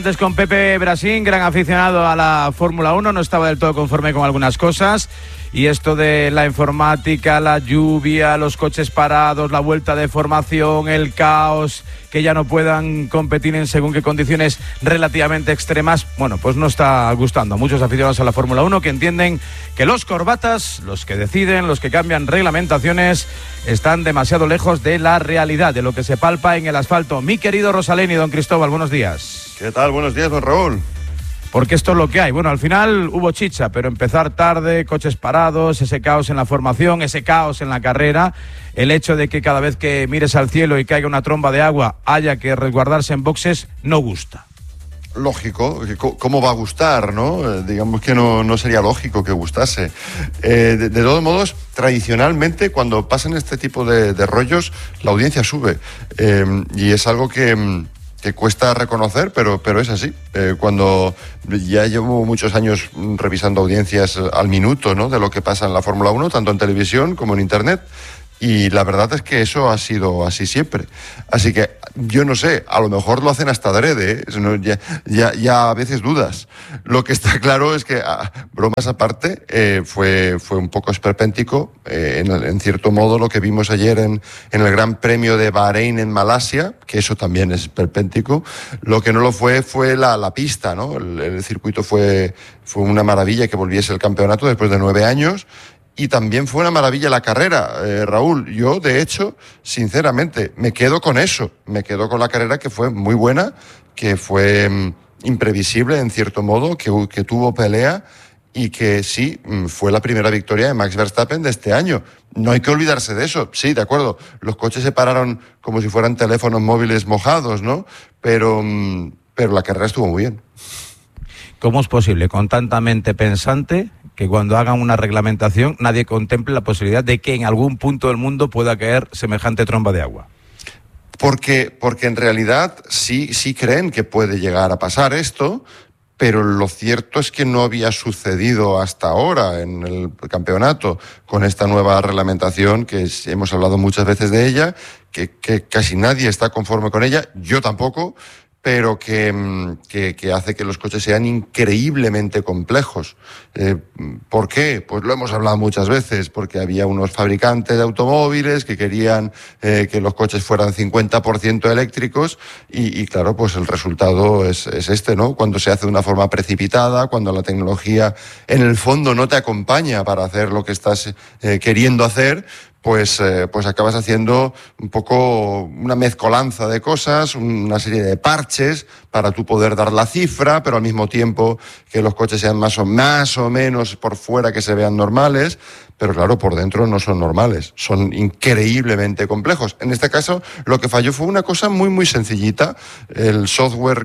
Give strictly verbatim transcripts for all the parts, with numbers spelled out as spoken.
Antes con Pepe Brasín, gran aficionado a la Fórmula uno, no estaba del todo conforme con algunas cosas. Y esto de la informática, la lluvia, los coches parados, la vuelta de formación, el caos, que ya no puedan competir en según qué condiciones relativamente extremas, bueno, pues no está gustando a muchos aficionados a la Fórmula uno que entienden que los corbatas, los que deciden, los que cambian reglamentaciones, están demasiado lejos de la realidad, de lo que se palpa en el asfalto. Mi querido Rosalén y don Cristóbal, buenos días. ¿Qué tal? Buenos días, don Raúl. Porque esto es lo que hay. Bueno, al final hubo chicha, pero empezar tarde, coches parados, ese caos en la formación, ese caos en la carrera, el hecho de que cada vez que mires al cielo y caiga una tromba de agua haya que resguardarse en boxes, no gusta. Lógico, ¿cómo va a gustar, no? Eh, digamos que no, no sería lógico que gustase. Eh, de, de todos modos, tradicionalmente, cuando pasan este tipo de, de rollos, la audiencia sube. Eh, y es algo que... que cuesta reconocer, pero, pero es así. Eh, cuando ya llevo muchos años revisando audiencias al minuto, ¿no?, de lo que pasa en la Fórmula uno, tanto en televisión como en Internet, y la verdad es que eso ha sido así siempre. Así que yo no sé, a lo mejor lo hacen hasta adrede, ¿eh? No, ya, ya, ya a veces dudas. Lo que está claro es que, ah, bromas aparte, eh, fue, fue un poco esperpéntico, eh, en, en cierto modo, lo que vimos ayer en, en el Gran Premio de Bahrein en Malasia, que eso también es esperpéntico. Lo que no lo fue fue la, la pista, ¿no? El, el circuito fue, fue una maravilla que volviese el campeonato después de nueve años. Y también fue una maravilla la carrera, eh, Raúl. Yo, de hecho, sinceramente, me quedo con eso. Me quedo con la carrera, que fue muy buena, que fue mm, imprevisible en cierto modo, que, que tuvo pelea y que sí, mm, fue la primera victoria de Max Verstappen de este año. No hay que olvidarse de eso. Sí, de acuerdo, los coches se pararon como si fueran teléfonos móviles mojados, ¿no? Pero, mm, pero la carrera estuvo muy bien. ¿Cómo es posible, con tanta mente pensante, que cuando hagan una reglamentación nadie contemple la posibilidad de que en algún punto del mundo pueda caer semejante tromba de agua? Porque, porque en realidad sí, sí creen que puede llegar a pasar esto, pero lo cierto es que no había sucedido hasta ahora en el campeonato con esta nueva reglamentación, que es, hemos hablado muchas veces de ella, que, que casi nadie está conforme con ella, yo tampoco, pero que, que, que hace que los coches sean increíblemente complejos. Eh, ¿Por qué? Pues lo hemos hablado muchas veces, porque había unos fabricantes de automóviles que querían eh, que los coches fueran cincuenta por ciento eléctricos y, y claro, pues el resultado es, es este, ¿no? Cuando se hace de una forma precipitada, cuando la tecnología en el fondo no te acompaña para hacer lo que estás eh, queriendo hacer, pues, eh, pues acabas haciendo un poco una mezcolanza de cosas, una serie de parches para tú poder dar la cifra, pero al mismo tiempo que los coches sean más o, más o menos por fuera que se vean normales, pero claro, por dentro no son normales, son increíblemente complejos. En este caso, lo que falló fue una cosa muy, muy sencillita, el software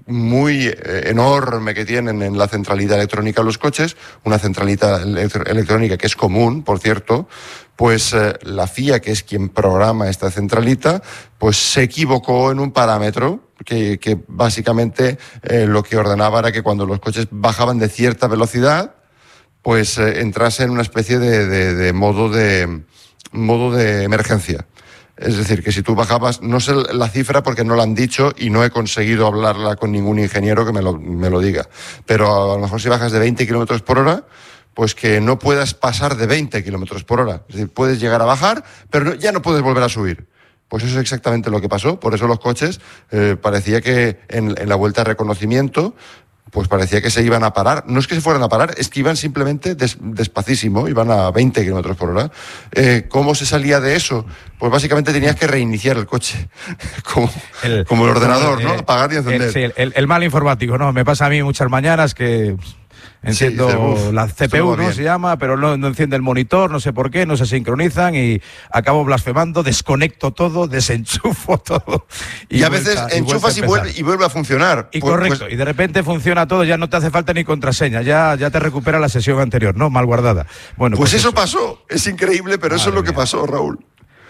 muy eh, enorme que tienen en la centralita electrónica de los coches, una centralita electr- electrónica que es común, por cierto, pues eh, la F I A, que es quien programa esta centralita, pues se equivocó en un parámetro que, que básicamente eh, lo que ordenaba era que cuando los coches bajaban de cierta velocidad, pues eh, entrase en una especie de, de, de modo de modo de emergencia. Es decir, que si tú bajabas, no sé la cifra porque no la han dicho y no he conseguido hablarla con ningún ingeniero que me lo, me lo diga, pero a lo mejor si bajas de veinte kilómetros por hora, pues que no puedas pasar de veinte kilómetros por hora. Es decir, puedes llegar a bajar, pero ya no puedes volver a subir. Pues eso es exactamente lo que pasó. Por eso los coches eh, parecía que en, en la vuelta de reconocimiento, pues parecía que se iban a parar. No es que se fueran a parar, es que iban simplemente des, despacísimo, iban a veinte kilómetros por hora. Eh, ¿Cómo se salía de eso? Pues básicamente tenías que reiniciar el coche, como el, como el ordenador, ¿no? Eh, Apagar y encender. El, sí, el, el mal informático, ¿no? Me pasa a mí muchas mañanas que... Enciendo sí, uf, la C P U, ¿no? Se llama, pero no, no enciende el monitor, no sé por qué, no se sincronizan y acabo blasfemando, desconecto todo, desenchufo todo. Y, y a veces vuelta, enchufas y, y, vuelve, y vuelve a funcionar. Y pues, correcto, pues... y de repente funciona todo, ya no te hace falta ni contraseña, ya, ya te recupera la sesión anterior, ¿no? Mal guardada. Bueno, pues, pues eso, eso pasó, es increíble, pero Madre eso es lo que mía. pasó, Raúl.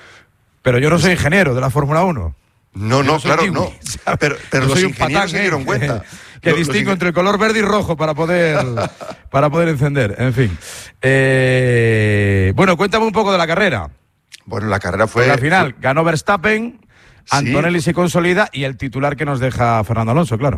Pero yo no soy ingeniero de la Fórmula uno. No, no, claro, kiwi, no. Pero, pero los ingenieros patán, se dieron eh, cuenta. Que los, distingo los... entre el color verde y rojo para poder, para poder encender. En fin. Eh, bueno, cuéntame un poco de la carrera. Bueno, la carrera fue... Porque al final ganó Verstappen, Antonelli sí. se consolida y el titular que nos deja Fernando Alonso, claro.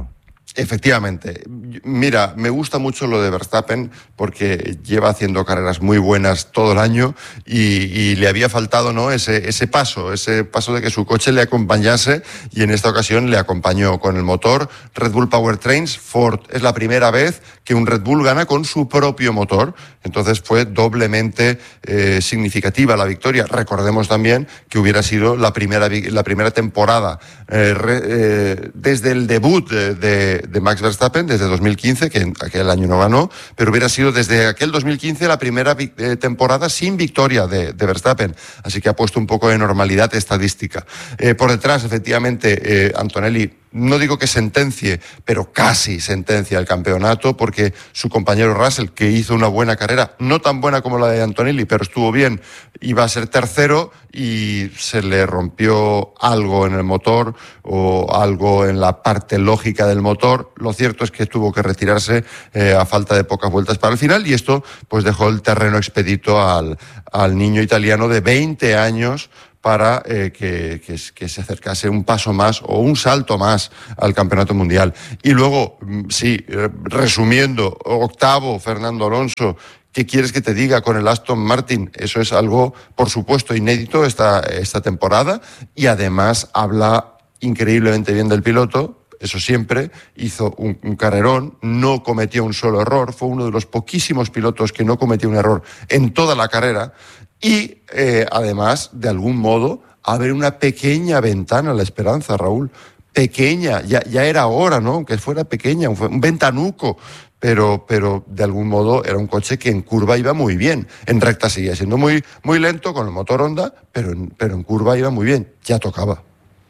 Efectivamente. Mira, me gusta mucho lo de Verstappen porque lleva haciendo carreras muy buenas todo el año y, y le había faltado, ¿no?, ese, ese paso, ese paso de que su coche le acompañase, y en esta ocasión le acompañó con el motor Red Bull Powertrains Ford. Es la primera vez que un Red Bull gana con su propio motor, entonces fue doblemente eh, significativa la victoria. Recordemos también que hubiera sido la primera, la primera temporada eh, re, eh, desde el debut de, de de Max Verstappen, desde dos mil quince, que aquel año no ganó, pero hubiera sido desde aquel dos mil quince la primera eh, temporada sin victoria de, de Verstappen, así que ha puesto un poco de normalidad estadística. Eh, por detrás, efectivamente, eh, Antonelli, no digo que sentencie, pero casi sentencia el campeonato, porque su compañero Russell, que hizo una buena carrera, no tan buena como la de Antonelli, pero estuvo bien, iba a ser tercero y se le rompió algo en el motor o algo en la parte lógica del motor. Lo cierto es que tuvo que retirarse eh, a falta de pocas vueltas para el final, y esto pues dejó el terreno expedito al, al niño italiano de veinte años para eh, que, que, que se acercase un paso más o un salto más al campeonato mundial. Y luego, sí, resumiendo, octavo Fernando Alonso. ¿Qué quieres que te diga con el Aston Martin? Eso es algo, por supuesto, inédito esta, esta temporada, y además habla increíblemente bien del piloto. Eso siempre, hizo un, un carrerón, no cometió un solo error, fue uno de los poquísimos pilotos que no cometió un error en toda la carrera. Y eh, además, de algún modo, abre una pequeña ventana a la esperanza, Raúl. Pequeña, ya, ya era hora, ¿no? Aunque fuera pequeña, un, un ventanuco. Pero, pero de algún modo era un coche que en curva iba muy bien. En recta seguía siendo muy, muy lento con el motor Honda, pero en, pero en curva iba muy bien. Ya tocaba.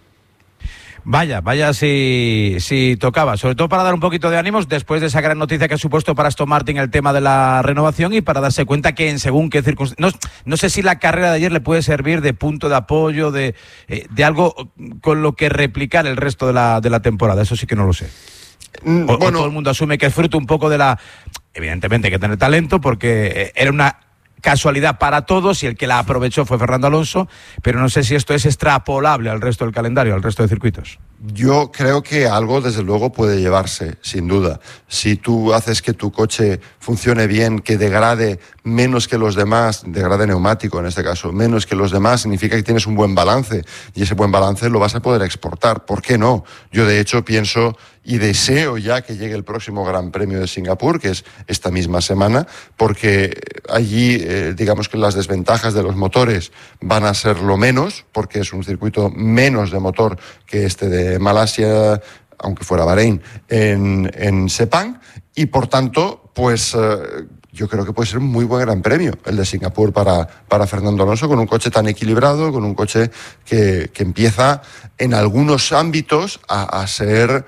Vaya, vaya si, si tocaba, sobre todo para dar un poquito de ánimos después de esa gran noticia que ha supuesto para Aston Martin el tema de la renovación, y para darse cuenta que en según qué circunstancias, no, no sé si la carrera de ayer le puede servir de punto de apoyo, de, eh, de algo con lo que replicar el resto de la, de la temporada, eso sí que no lo sé. O, bueno, o todo el mundo asume que es fruto un poco de la, evidentemente hay que tener talento, porque era una casualidad para todos y el que la aprovechó fue Fernando Alonso, pero no sé si esto es extrapolable al resto del calendario, al resto de circuitos. Yo creo que algo, desde luego, puede llevarse, sin duda. Si tú haces que tu coche funcione bien, que degrade menos que los demás, degrade neumático en este caso, menos que los demás, significa que tienes un buen balance, y ese buen balance lo vas a poder exportar. ¿Por qué no? Yo, de hecho, pienso y deseo ya que llegue el próximo Gran Premio de Singapur, que es esta misma semana, porque allí, eh, digamos que las desventajas de los motores van a ser lo menos, porque es un circuito menos de motor que este de Malasia, aunque fuera Bahrein, en, en Sepang, y por tanto, pues eh, yo creo que puede ser un muy buen Gran Premio el de Singapur para, para Fernando Alonso, con un coche tan equilibrado, con un coche que, que empieza en algunos ámbitos a, a ser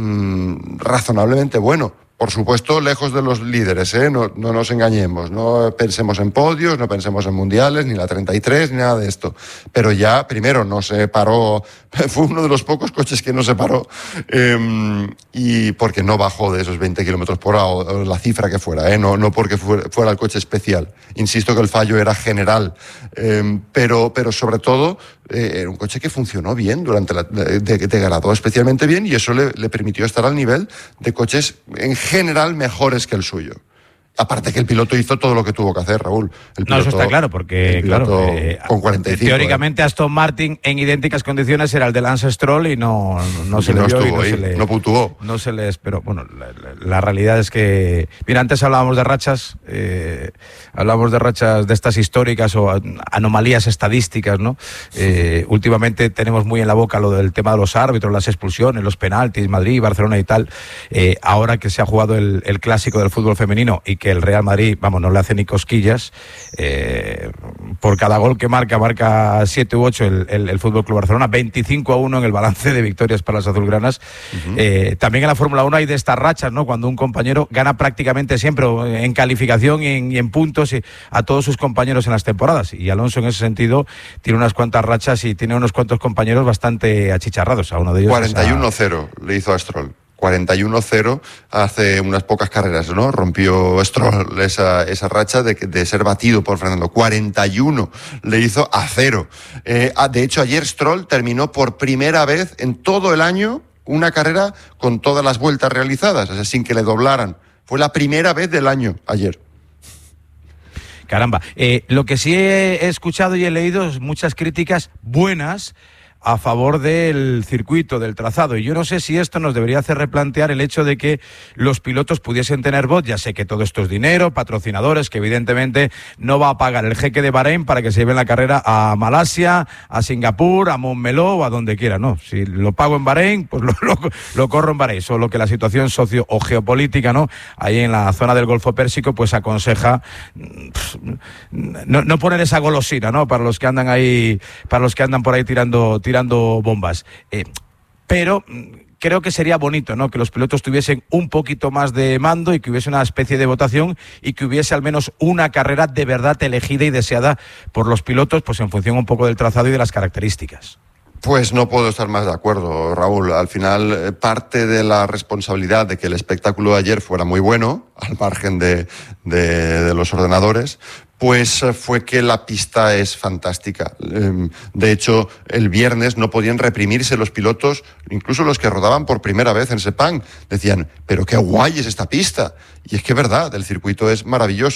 mmm, razonablemente bueno. Por supuesto, lejos de los líderes, ¿eh? No, no nos engañemos, no pensemos en podios, no pensemos en mundiales, ni la treinta y tres, ni nada de esto. Pero ya, primero, no se paró, fue uno de los pocos coches que no se paró, eh, y porque no bajó de esos veinte kilómetros por hora, o la cifra que fuera, ¿eh? no, no porque fuera, fuera el coche especial. Insisto que el fallo era general, eh, pero, pero sobre todo, eh, era un coche que funcionó bien, durante la, de, degradó especialmente bien, y eso le, le permitió estar al nivel de coches en general mejores que el suyo. Aparte que el piloto hizo todo lo que tuvo que hacer, Raúl. El piloto, no, eso está claro, porque claro, eh, con cuarenta y cinco, teóricamente eh. Aston Martin en idénticas condiciones era el de Lance Stroll, y no, no, no se no le vio estuvo y no ahí, se le, no puntuó. No se le esperó. Bueno, la, la, la realidad es que... Mira, antes hablábamos de rachas, eh, hablábamos de rachas de estas históricas o anomalías estadísticas, ¿no? Eh, últimamente tenemos muy en la boca lo del tema de los árbitros, las expulsiones, los penaltis, Madrid, Barcelona y tal. Eh, ahora que se ha jugado el, el clásico del fútbol femenino y que el Real Madrid, vamos, no le hace ni cosquillas, eh, por cada gol que marca, marca siete u ocho el, el, el Fútbol Club Barcelona, veinticinco a uno en el balance de victorias para las azulgranas. Uh-huh. Eh, también en la Fórmula uno hay de estas rachas, ¿no? Cuando un compañero gana prácticamente siempre en calificación y en, y en puntos y a todos sus compañeros en las temporadas. Y Alonso, en ese sentido, tiene unas cuantas rachas y tiene unos cuantos compañeros bastante achicharrados. A uno de ellos cuarenta y uno cero a... le hizo a Stroll. cuarenta y uno cero hace unas pocas carreras, ¿no? Rompió Stroll esa, esa racha de, de ser batido por Fernando. cuarenta y uno le hizo a cero. Eh, de hecho, ayer Stroll terminó por primera vez en todo el año una carrera con todas las vueltas realizadas, o sea, sin que le doblaran. Fue la primera vez del año ayer. Caramba, eh, lo que sí he escuchado y he leído es muchas críticas buenas a favor del circuito, del trazado. Y yo no sé si esto nos debería hacer replantear el hecho de que los pilotos pudiesen tener voz. Ya sé que todo esto es dinero, patrocinadores, que evidentemente no va a pagar el jeque de Bahrein para que se lleven la carrera a Malasia, a Singapur, a Montmeló o a donde quiera. No, si lo pago en Bahrein, pues lo, lo, lo corro en Bahrein. Solo que la situación socio o geopolítica, ¿no?, ahí en la zona del Golfo Pérsico, pues aconseja pff, no, no poner esa golosina, ¿no?, para los que andan ahí, para los que andan por ahí tirando, tirando tirando bombas, eh, pero creo que sería bonito, ¿no?, que los pilotos tuviesen un poquito más de mando y que hubiese una especie de votación y que hubiese al menos una carrera de verdad elegida y deseada por los pilotos, pues en función un poco del trazado y de las características. Pues no puedo estar más de acuerdo, Raúl. Al final, parte de la responsabilidad de que el espectáculo de ayer fuera muy bueno, al margen de, de, de los ordenadores, pues fue que la pista es fantástica. De hecho, el viernes no podían reprimirse los pilotos, incluso los que rodaban por primera vez en Sepang. Decían, pero qué guay es esta pista. Y es que es verdad, el circuito es maravilloso.